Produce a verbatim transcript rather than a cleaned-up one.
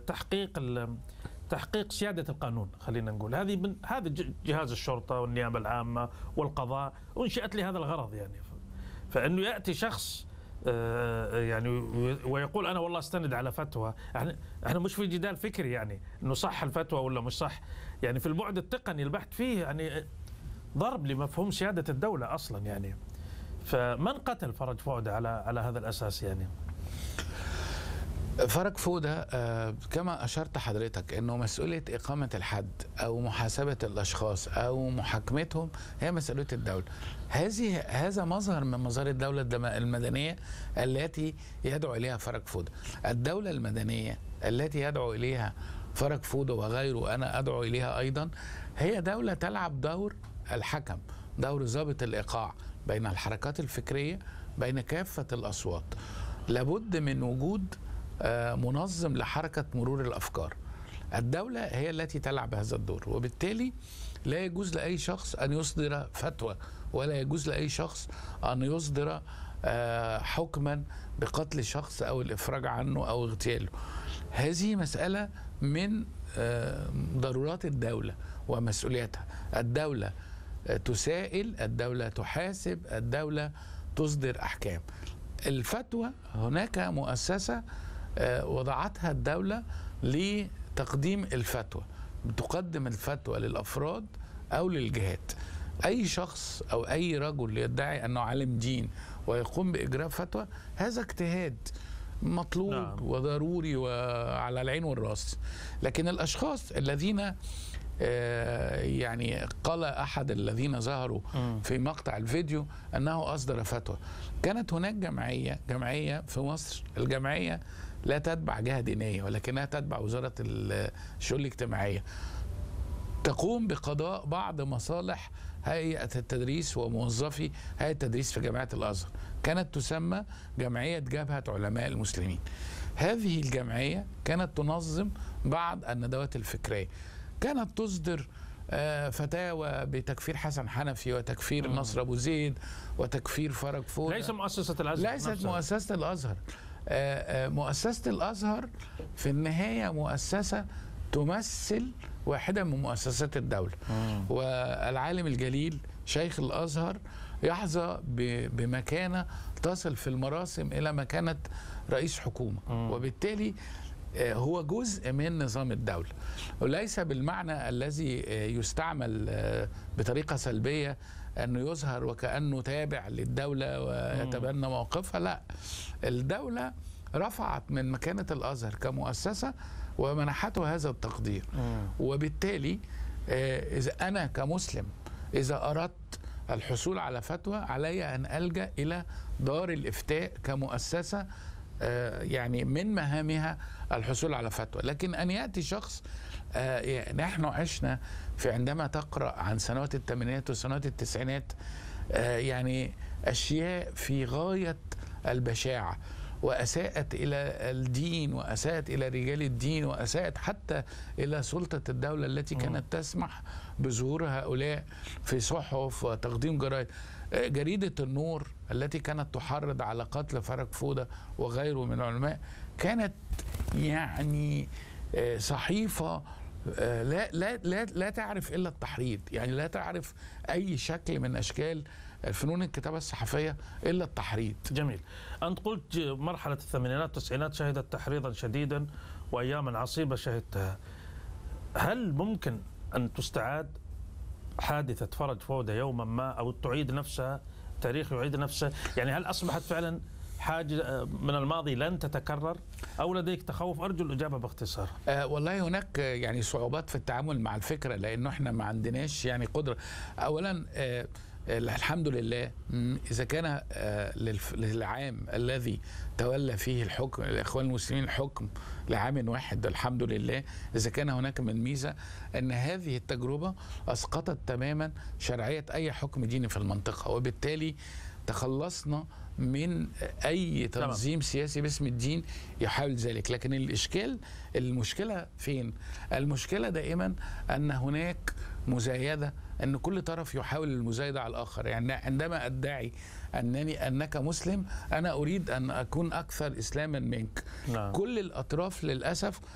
تحقيق تحقيق سيادة القانون، خلينا نقول هذه من هذا جهاز الشرطة والنيابة العامة والقضاء أنشئت لهذا الغرض يعني. فإنه يأتي شخص يعني ويقول أنا والله استند على فتوى، احنا احنا مش في جدال فكري يعني إنه صح الفتوى ولا مش صح، يعني في البعد التقني البحث فيه يعني ضرب لمفهوم سيادة الدولة أصلا يعني. فمن قتل فرج فودة على على هذا الأساس يعني؟ فرج فودة كما أشرت حضرتك أنه مسؤولية إقامة الحد أو محاسبة الأشخاص أو محاكمتهم هي مسؤولية الدولة. هذه هذا مظهر من مظاهر الدولة المدنية التي يدعو إليها فرج فودة. الدولة المدنية التي يدعو إليها فرج فودة وغيره أنا أدعو إليها أيضا هي دولة تلعب دور الحكم، دور ضابط الإيقاع بين الحركات الفكرية، بين كافة الأصوات. لابد من وجود منظم لحركة مرور الأفكار. الدولة هي التي تلعب هذا الدور، وبالتالي لا يجوز لأي شخص أن يصدر فتوى ولا يجوز لأي شخص أن يصدر حكما بقتل شخص أو الإفراج عنه أو اغتياله. هذه مسألة من ضرورات الدولة ومسؤوليتها. الدولة تسائل، الدولة تحاسب، الدولة تصدر أحكام. الفتوى هناك مؤسسة وضعتها الدولة لتقديم الفتوى، تقدم الفتوى للأفراد أو للجهات. أي شخص أو أي رجل يدعي أنه عالم دين ويقوم بإجراء فتوى هذا اجتهاد مطلوب نعم. وضروري وعلى العين والرأس. لكن الأشخاص الذين يعني قال أحد الذين ظهروا في مقطع الفيديو أنه أصدر فتوى. كانت هناك جمعية جمعية في مصر، الجمعية لا تتبع جهة دينية ولكنها تتبع وزارة الشؤون الاجتماعية، تقوم بقضاء بعض مصالح هيئة التدريس وموظفي هيئة التدريس في جامعة الأزهر. كانت تسمى جمعية جبهة علماء المسلمين. هذه الجمعية كانت تنظم بعض الندوات الفكرية، كانت تصدر فتاوى بتكفير حسن حنفي وتكفير نصر أبو زيد وتكفير فرج فودة. ليس مؤسسة الأزهر، ليست نفسها. مؤسسة الأزهر. مؤسسة الأزهر في النهاية مؤسسة تمثل واحدة من مؤسسات الدولة. مم. والعالم الجليل شيخ الأزهر يحظى بمكانة تصل في المراسم إلى مكانة رئيس حكومة. مم. وبالتالي هو جزء من نظام الدولة، وليس بالمعنى الذي يستعمل بطريقة سلبية أنه يظهر وكأنه تابع للدولة ويتبنى موقفها. لا، الدولة رفعت من مكانة الأزهر كمؤسسة ومنحته هذا التقدير. وبالتالي إذا أنا كمسلم إذا أردت الحصول على فتوى علي أن ألجأ إلى دار الإفتاء كمؤسسة يعني من مهامها الحصول على فتوى. لكن أن يأتي شخص، نحن عشنا في عندما تقرأ عن سنوات الثمانينات وسنوات التسعينات يعني أشياء في غاية البشاعة، وأساءت إلى الدين وأساءت إلى رجال الدين وأساءت حتى إلى سلطة الدولة التي كانت تسمح بظهور هؤلاء في صحف وتقديم جرائد. جريدة النور التي كانت تحرض على قتل فرج فودة وغيره من العلماء كانت يعني صحيفة لا لا لا لا تعرف إلا التحريض، يعني لا تعرف أي شكل من أشكال فنون الكتابة الصحفية إلا التحريض. جميل. أنت قلت مرحلة الثمانينات والتسعينات شهدت تحريضا شديدا وأياما عصيبة شهدتها. هل ممكن أن تستعاد حادثة فرج فودة يوما ما أو تعيد نفسها، تاريخ يعيد نفسه؟ يعني هل أصبحت فعلا حاجة من الماضي لن تتكرر أو لديك تخوف؟ أرجو الإجابة باختصار. آه والله هناك يعني صعوبات في التعامل مع الفكرة لأنه احنا ما عندناش يعني قدرة. أولا آه الحمد لله إذا كان للعام الذي تولى فيه الحكم الإخوان المسلمين الحكم لعام واحد، الحمد لله إذا كان هناك من ميزة أن هذه التجربة أسقطت تماما شرعية أي حكم ديني في المنطقة، وبالتالي تخلصنا من أي تنظيم سياسي باسم الدين يحاول ذلك. لكن الإشكال المشكلة فين؟ المشكلة دائما أن هناك مزايدة، أن كل طرف يحاول المزايدة على الآخر. يعني عندما أدعي أنني أنك مسلم أنا أريد أن أكون أكثر إسلاما منك. نعم. كل الأطراف للأسف